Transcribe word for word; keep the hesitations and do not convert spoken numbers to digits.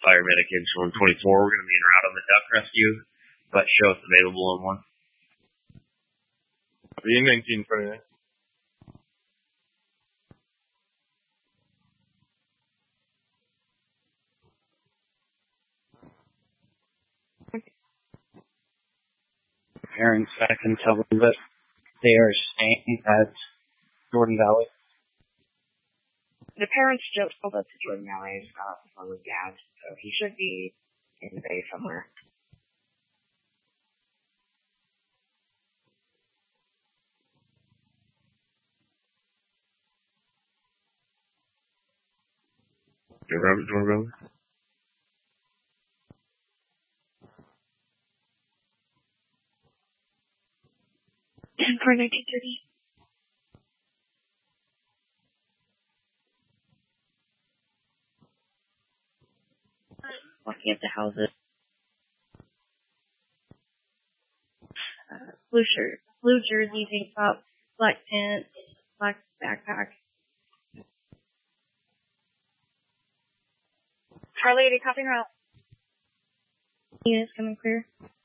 fire medic in Storm twenty-four. We're going to be en route on the duck rescue, but show us available on one. Being nineteen twenty-nine. Parents back and tell them that they are staying at Jordan Valley. The parents just pulled up to Jordan Valley uh, before with Dad, so he should be in the bay somewhere. Hey, Robert Jordan. ten for nineteen thirty. Walking up the houses. Uh, blue shirt, blue jersey, tank top, black pants, black backpack. Charlie, are you copying out? Units coming clear.